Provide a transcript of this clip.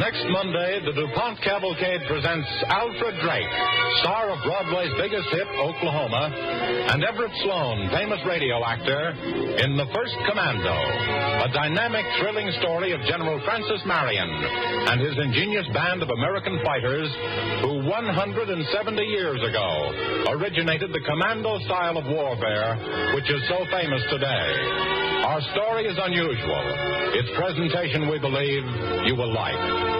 Next Monday, the DuPont Cavalcade presents Alfred Drake, star of Broadway's biggest hit, Oklahoma, and Everett Sloan, famous radio actor, in The First Commando, a dynamic, thrilling story of General Francis Marion and his ingenious band of American fighters who 170 years ago originated the commando style of warfare, which is so famous today. Our story is unusual. Its presentation, we believe, you will like.